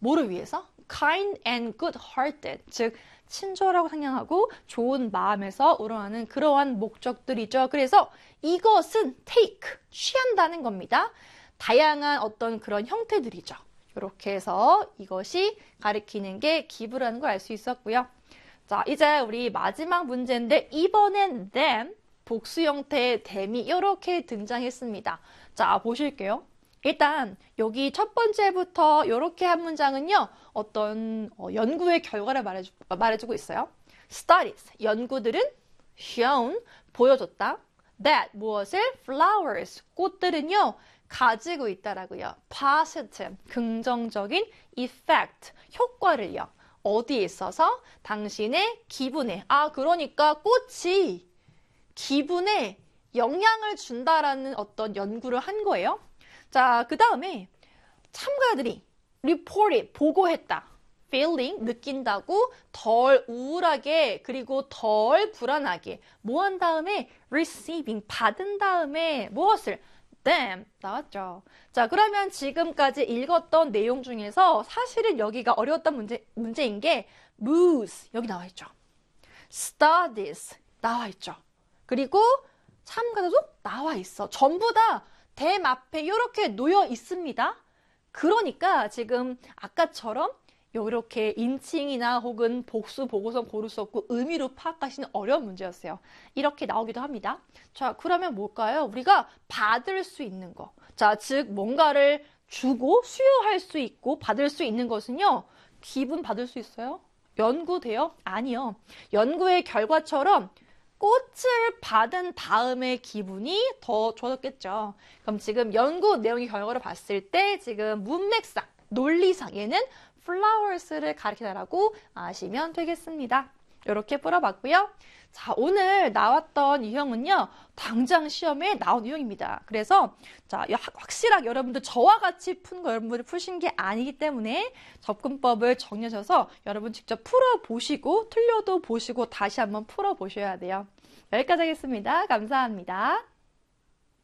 뭐를 위해서? kind and good-hearted, 즉 친절하고 상냥하고 좋은 마음에서 우러나는 그러한 목적들이죠. 그래서 이것은 take, 취한다는 겁니다. 다양한 어떤 그런 형태들이죠. 이렇게 해서 이것이 가리키는 게 give라는 걸 알 수 있었고요. 자, 이제 우리 마지막 문제인데 이번엔 them, 복수 형태의 them이 이렇게 등장했습니다. 자, 보실게요. 일단 여기 첫 번째부터 이렇게 한 문장은요. 어떤 연구의 결과를 말해주고 있어요. Studies, 연구들은 shown, 보여줬다. That, 무엇을? Flowers, 꽃들은요. 가지고 있다라고요. Positive, 긍정적인 effect, 효과를요. 어디에 있어서? 당신의 기분에. 그러니까 꽃이 기분에 영향을 준다라는 어떤 연구를 한 거예요. 자, 그 다음에 참가자들이 reported, 보고했다. feeling, 느낀다고 덜 우울하게 그리고 덜 불안하게 뭐 한 다음에 receiving, 받은 다음에 무엇을? them, 나왔죠. 자, 그러면 지금까지 읽었던 내용 중에서 사실은 여기가 어려웠던 문제인 게 moves, 여기 나와 있죠. studies, 나와 있죠. 그리고 참가자도 나와 있어. 전부 다 them 앞에 이렇게 놓여 있습니다. 그러니까 지금 아까처럼 이렇게 인칭이나 혹은 복수, 보고선 고를 수 없고 의미로 파악하시는 어려운 문제였어요. 이렇게 나오기도 합니다. 자, 그러면 뭘까요? 우리가 받을 수 있는 거. 자, 즉 뭔가를 주고 수여할 수 있고 받을 수 있는 것은요. 기분 받을 수 있어요? 연구돼요? 아니요. 연구의 결과처럼 꽃을 받은 다음에 기분이 더 좋아졌겠죠. 그럼 지금 연구 내용의 결과를 봤을 때 지금 문맥상, 논리상 얘는 flowers를 가리키다라고 아시면 되겠습니다. 이렇게 풀어봤고요. 자, 오늘 나왔던 유형은요. 당장 시험에 나온 유형입니다. 그래서 자, 확실하게 여러분들 저와 같이 푼 거 여러분들이 푸신 게 아니기 때문에 접근법을 정리하셔서 여러분 직접 풀어보시고 틀려도 보시고 다시 한번 풀어보셔야 돼요. 여기까지 하겠습니다. 감사합니다.